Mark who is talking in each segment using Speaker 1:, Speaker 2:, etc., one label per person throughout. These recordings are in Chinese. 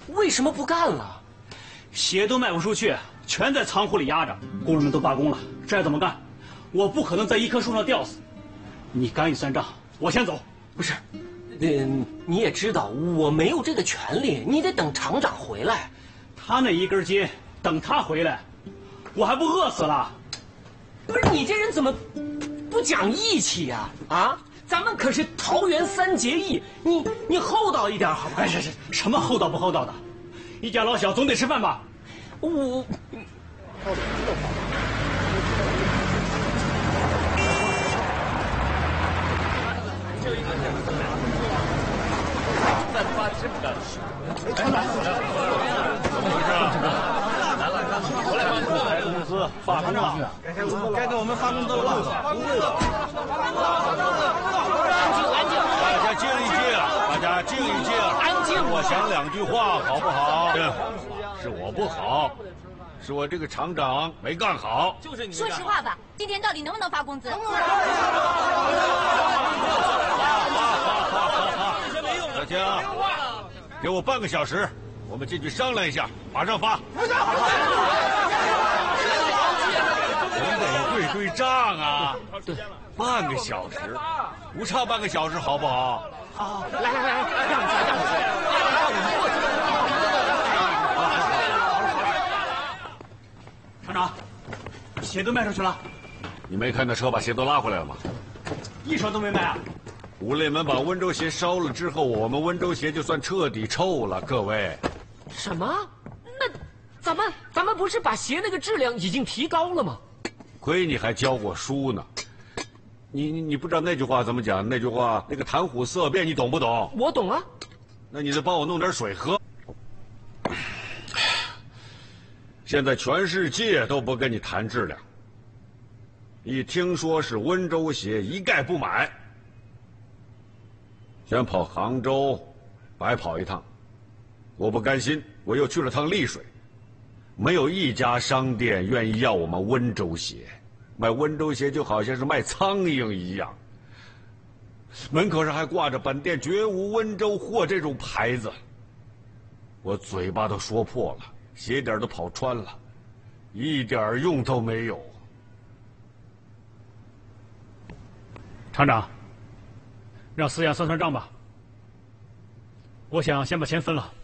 Speaker 1: 为什么不干了？
Speaker 2: 鞋都卖不出去，全在仓库里压着，工人们都罢工了，这还怎么干？我不可能在一棵树上吊死。你赶紧算账，我先走。
Speaker 1: 不是，你也知道我没有这个权利，你得等厂长回来。
Speaker 2: 他那一根筋，等他回来，我还不饿死了？
Speaker 1: 不是你这人怎么不讲义气呀？啊，咱们可是桃园3结义，你厚道一点好不好？
Speaker 2: 哎，什么厚道不厚道的？一家老小总得吃饭吧？
Speaker 1: 我。
Speaker 3: 再发吃不干。怎么回事啊？我来帮你开工资，发工了，该给我们发工资了，发工资了。
Speaker 4: 安静，
Speaker 3: 大家静一静，大家静一静，
Speaker 4: 安静。
Speaker 3: 我讲2句话好不好？是我不好，是我这个厂长没干好。
Speaker 4: 就是你。
Speaker 5: 说实话吧，今天到底能不能发工资？
Speaker 3: 大家给我半个小时，我们进去商量一下，马上发。咱得对账啊！
Speaker 1: 对，
Speaker 3: 半个小时，不差半个小时，好不好？
Speaker 1: 好，来，让
Speaker 2: 厂长，鞋都卖出去了，
Speaker 3: 你没看那车把鞋都拉回来了吗？
Speaker 2: 一双都没卖啊！
Speaker 3: 五类门把温州鞋烧了之后，我们温州鞋就算彻底臭了。各位，
Speaker 1: 什么？那咱们不是把鞋那个质量已经提高了吗？
Speaker 3: 亏你还教过书呢。你不知道那句话怎么讲？那句话那个谈虎色变，你懂不懂？
Speaker 1: 我懂啊。
Speaker 3: 那你得帮我弄点水喝。现在全世界都不跟你谈质量，一听说是温州鞋，一概不买。先跑杭州，白跑一趟。我不甘心，我又去了趟丽水，没有一家商店愿意要我们温州鞋。卖温州鞋就好像是卖苍蝇一样，门口上还挂着本店绝无温州货这种牌子。我嘴巴都说破了，鞋底都跑穿了，一点用都没有。
Speaker 2: 厂长，让思雅算账吧。我想先把钱分了。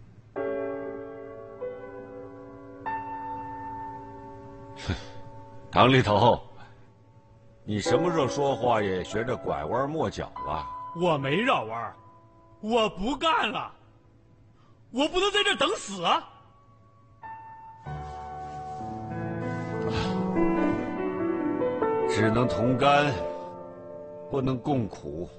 Speaker 3: 唐里头，你什么时候说话也学着拐弯抹角了？
Speaker 2: 我没绕弯，我不干了，我不能在这儿等死啊！
Speaker 3: 只能同甘，不能共苦。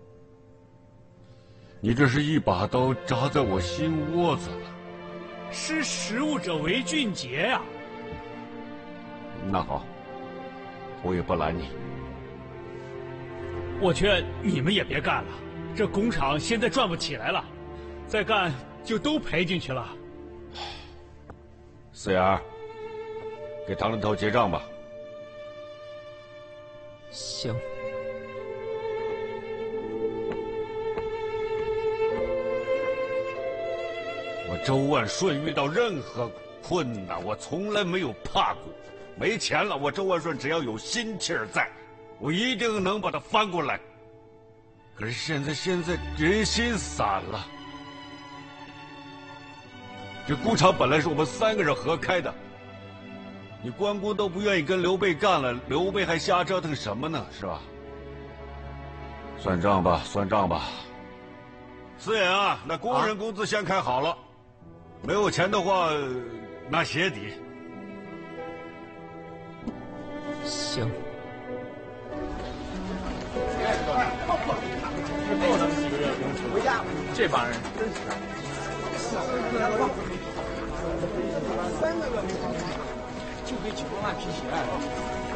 Speaker 3: 你这是一把刀扎在我心窝子了。
Speaker 2: 识时务者为俊杰呀！
Speaker 3: 那好，我也不拦你。
Speaker 2: 我劝你们也别干了，这工厂现在转不起来了，再干就都赔进去了。
Speaker 3: 四眼，给唐里头结账吧。
Speaker 1: 行。
Speaker 3: 我周万顺遇到任何困难，我从来没有怕过。没钱了，我周万顺只要有心气儿在，我一定能把它翻过来。可是现在人心散了，这工厂本来是我们3个人合开的，你关公都不愿意跟刘备干了，刘备还瞎折腾什么呢？是吧？算账吧，算账吧。四眼啊，那工人工资先开好了，没有钱的话，拿鞋底。
Speaker 1: 行。
Speaker 4: 回家，这帮人真是。3个月没跑，就给9万匹鞋。